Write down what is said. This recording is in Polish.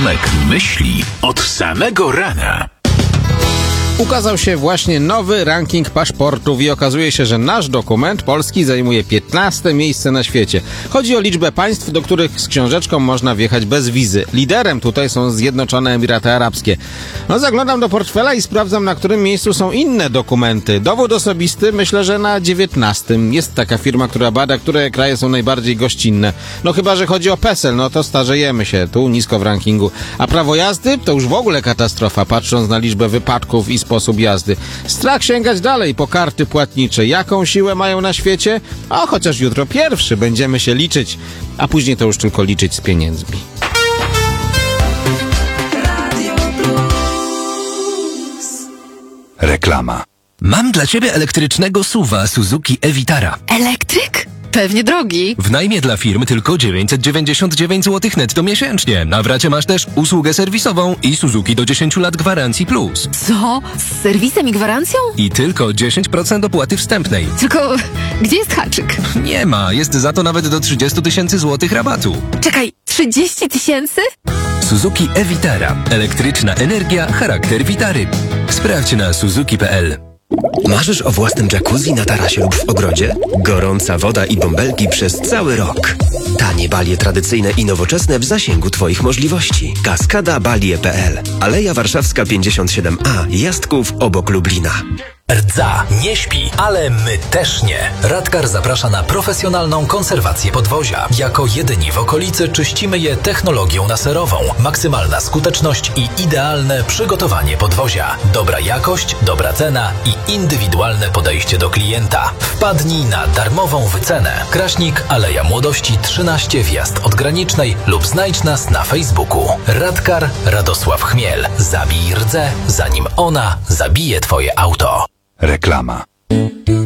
Tomek myśli od samego rana. Ukazał się właśnie nowy ranking paszportów i okazuje się, że nasz dokument polski zajmuje 15. miejsce na świecie. Chodzi o liczbę państw, do których z książeczką można wjechać bez wizy. Liderem tutaj są Zjednoczone Emiraty Arabskie. Zaglądam do portfela i sprawdzam, na którym miejscu są inne dokumenty. Dowód osobisty myślę, że na 19. Jest taka firma, która bada, które kraje są najbardziej gościnne. Chyba że chodzi o PESEL, to starzejemy się, tu nisko w rankingu. A prawo jazdy to już w ogóle katastrofa, patrząc na liczbę wypadków i sposób jazdy. Strach sięgać dalej po karty płatnicze. Jaką siłę mają na świecie? Chociaż jutro pierwszy będziemy się liczyć, a później to już tylko liczyć z pieniędzmi. Reklama. Mam dla ciebie elektrycznego SUV-a Suzuki e-Vitara. Elektryk? Pewnie drogi. W najmie dla firmy tylko 999 zł netto miesięcznie. Na wracie masz też usługę serwisową i Suzuki do 10 lat gwarancji plus. Co? Z serwisem i gwarancją? I tylko 10% opłaty wstępnej. Tylko gdzie jest haczyk? Nie ma, jest za to nawet do 30 000 złotych rabatu. Czekaj, 30 000? Suzuki e-Vitara. Elektryczna energia, charakter Vitary. Sprawdź na suzuki.pl. Marzysz o własnym jacuzzi na tarasie lub w ogrodzie? Gorąca woda i bąbelki przez cały rok. Tanie balie tradycyjne i nowoczesne w zasięgu Twoich możliwości. Kaskada-balie.pl. Aleja Warszawska 57A. Jazdków obok Lublina. Rdza nie śpi, ale my też nie. Radkar zaprasza na profesjonalną konserwację podwozia. Jako jedyni w okolicy czyścimy je technologią laserową. Maksymalna skuteczność i idealne przygotowanie podwozia. Dobra jakość, dobra cena i indywidualne podejście do klienta. Wpadnij na darmową wycenę. Kraśnik, Aleja Młodości 13, wjazd od Granicznej lub znajdź nas na Facebooku. Radkar Radosław Chmiel. Zabij rdzę, zanim ona zabije Twoje auto. Reklama.